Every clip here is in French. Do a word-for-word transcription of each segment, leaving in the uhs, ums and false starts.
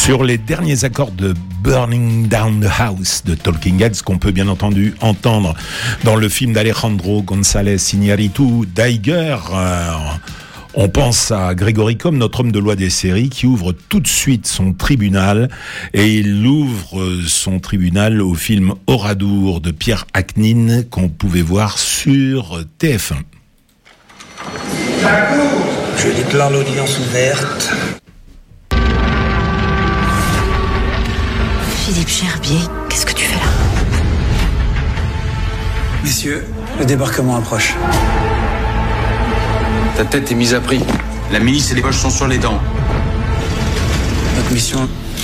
sur les derniers accords de Burning Down the House de Talking Heads, qu'on peut bien entendu entendre dans le film d'Alejandro González Iñárritu, Daiger. Euh, on pense à Grégory Combes, notre homme de loi des séries, qui ouvre tout de suite son tribunal, et il ouvre son tribunal au film Oradour de Pierre Achnine, qu'on pouvait voir sur T F un. Je déclare l'audience ouverte. Philippe Gerbier, qu'est-ce que tu fais là? Messieurs, le débarquement approche. Ta tête est mise à prix. La milice et les poches sont sur les dents. Notre mission...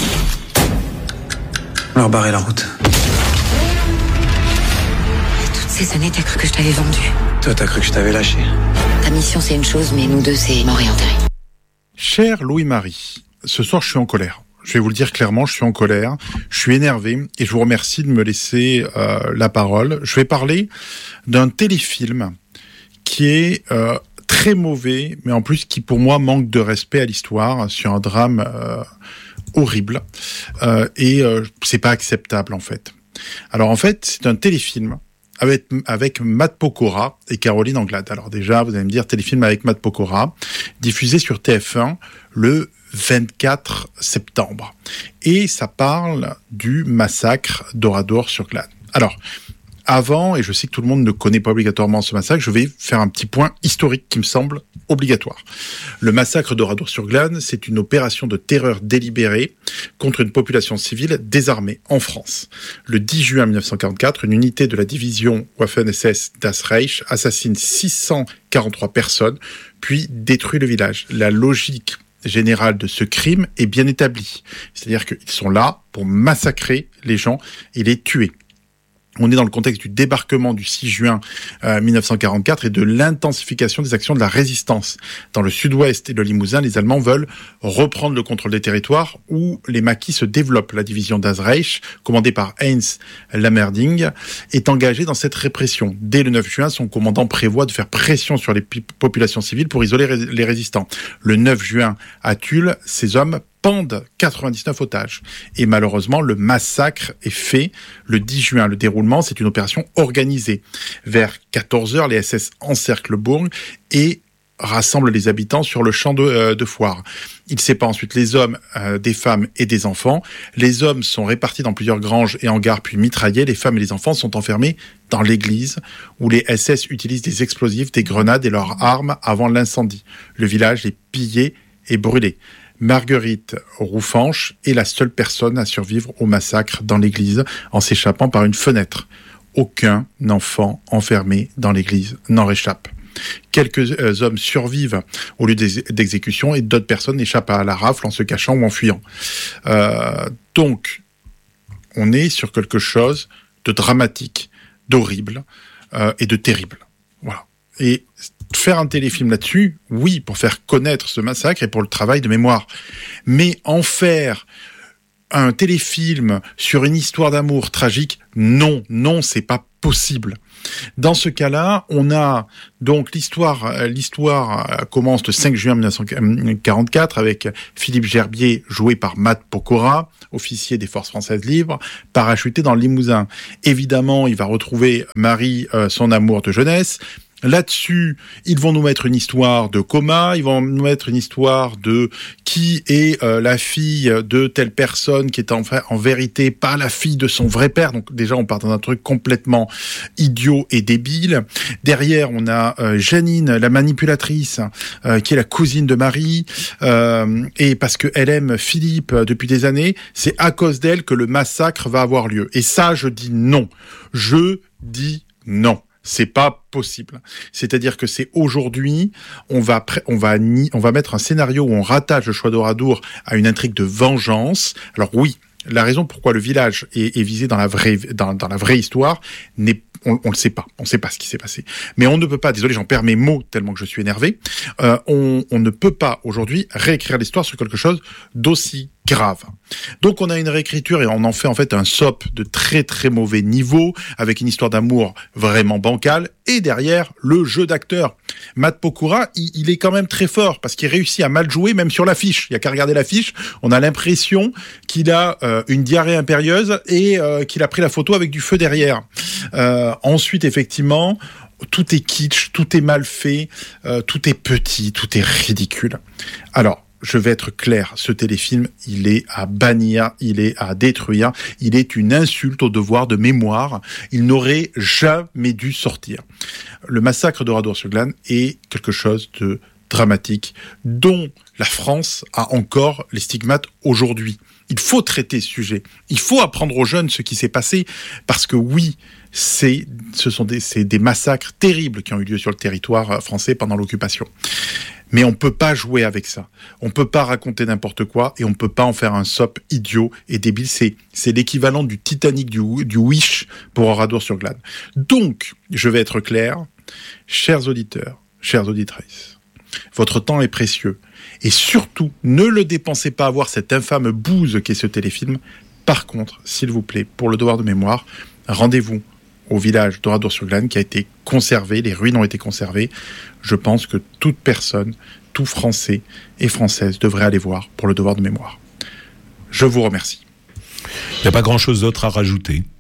leur barrer la route. Toutes ces années, t'as cru que je t'avais vendu. Toi, t'as cru que je t'avais lâché. Ta mission, c'est une chose, mais nous deux, c'est mort et enterré. Cher Louis-Marie, ce soir, je suis en colère. Je vais vous le dire clairement, je suis en colère, je suis énervé et je vous remercie de me laisser euh, la parole. Je vais parler d'un téléfilm qui est euh, très mauvais, mais en plus qui pour moi manque de respect à l'histoire, sur un drame euh, horrible euh, et euh, c'est pas acceptable en fait. Alors en fait, c'est un téléfilm avec, avec Matt Pokora et Caroline Anglade. Alors déjà, vous allez me dire, téléfilm avec Matt Pokora, diffusé sur T F un le vingt-quatre septembre. Et ça parle du massacre d'Oradour-sur-Glane. Alors, avant, et je sais que tout le monde ne connaît pas obligatoirement ce massacre, je vais faire un petit point historique qui me semble obligatoire. Le massacre d'Oradour-sur-Glane, c'est une opération de terreur délibérée contre une population civile désarmée en France. Le dix juin mille neuf cent quarante-quatre, une unité de la division Waffen-S S Das Reich assassine six cent quarante-trois personnes, puis détruit le village. La logique générale de ce crime est bien établie. C'est-à-dire qu'ils sont là pour massacrer les gens et les tuer. On est dans le contexte du débarquement du six juin euh, mille neuf cent quarante-quatre et de l'intensification des actions de la résistance. Dans le sud-ouest et le Limousin, les Allemands veulent reprendre le contrôle des territoires où les maquis se développent. La division Das Reich, commandée par Heinz Lammerding, est engagée dans cette répression. Dès le neuf juin, son commandant prévoit de faire pression sur les p- populations civiles pour isoler ré- les résistants. Le neuf juin, à Tulle, ces hommes pendent quatre-vingt-dix-neuf otages. Et malheureusement, le massacre est fait le dix juin. Le déroulement, c'est une opération organisée. Vers quatorze heures, les S S encerclent le bourg et rassemblent les habitants sur le champ de, euh, de foire. Ils séparent ensuite les hommes euh, des femmes et des enfants. Les hommes sont répartis dans plusieurs granges et hangars puis mitraillés. Les femmes et les enfants sont enfermés dans l'église où les S S utilisent des explosifs, des grenades et leurs armes avant l'incendie. Le village est pillé et brûlé. Marguerite Roufanche est la seule personne à survivre au massacre dans l'église en s'échappant par une fenêtre. Aucun enfant enfermé dans l'église n'en réchappe. Quelques euh, hommes survivent au lieu d'ex- d'exécution et d'autres personnes échappent à la rafle en se cachant ou en fuyant. Euh, donc, on est sur quelque chose de dramatique, d'horrible euh, et de terrible. Voilà. Et faire un téléfilm là-dessus, oui, pour faire connaître ce massacre et pour le travail de mémoire. Mais en faire un téléfilm sur une histoire d'amour tragique, non, non, c'est pas possible. Dans ce cas-là, on a donc l'histoire. L'histoire commence le cinq juin mille neuf cent quarante-quatre avec Philippe Gerbier, joué par Matt Pokora, officier des forces françaises libres, parachuté dans le Limousin. Évidemment, il va retrouver Marie, euh, son amour de jeunesse. Là-dessus, ils vont nous mettre une histoire de coma, ils vont nous mettre une histoire de qui est euh, la fille de telle personne qui est en, en vérité pas la fille de son vrai père. Donc déjà, on part dans un truc complètement idiot et débile. Derrière, on a euh, Janine, la manipulatrice, euh, qui est la cousine de Marie, euh, et parce qu'elle aime Philippe depuis des années, c'est à cause d'elle que le massacre va avoir lieu. Et ça, je dis non. Je dis non. C'est pas possible. C'est-à-dire que c'est aujourd'hui, on va, on va, on va mettre un scénario où on rattache le choix d'Oradour à une intrigue de vengeance. Alors oui, la raison pourquoi le village est, est visé dans la vraie, dans, dans la vraie histoire, n'est, on, on le sait pas. On sait pas ce qui s'est passé. Mais on ne peut pas, désolé, j'en perds mes mots tellement que je suis énervé. Euh, on, on ne peut pas aujourd'hui réécrire l'histoire sur quelque chose d'aussi grave. Donc on a une réécriture et on en fait en fait un soap de très très mauvais niveau, avec une histoire d'amour vraiment bancale, et derrière le jeu d'acteur. Matt Pokora, il, il est quand même très fort, parce qu'il réussit à mal jouer même sur l'affiche. Il y a qu'à regarder l'affiche, on a l'impression qu'il a euh, une diarrhée impérieuse et euh, qu'il a pris la photo avec du feu derrière. Euh, ensuite, effectivement, tout est kitsch, tout est mal fait, euh, tout est petit, tout est ridicule. Alors, je vais être clair, ce téléfilm, il est à bannir, il est à détruire, il est une insulte au devoir de mémoire, il n'aurait jamais dû sortir. Le massacre de Oradour-sur-Glane est quelque chose de dramatique, dont la France a encore les stigmates aujourd'hui. Il faut traiter ce sujet, il faut apprendre aux jeunes ce qui s'est passé, parce que oui, c'est, ce sont des, c'est des massacres terribles qui ont eu lieu sur le territoire français pendant l'occupation. Mais on peut pas jouer avec ça. On peut pas raconter n'importe quoi et on peut pas en faire un soap idiot et débile. C'est, c'est l'équivalent du Titanic du, du Wish pour Oradour-sur-Glane. Donc, je vais être clair. Chers auditeurs, chères auditrices, votre temps est précieux. Et surtout, ne le dépensez pas à voir cette infâme bouse qu'est ce téléfilm. Par contre, s'il vous plaît, pour le devoir de mémoire, rendez-vous au village d'Oradour-sur-Glane qui a été conservé, les ruines ont été conservées. Je pense que toute personne, tout Français et Française devrait aller voir pour le devoir de mémoire. Je vous remercie. Il n'y a pas grand-chose d'autre à rajouter.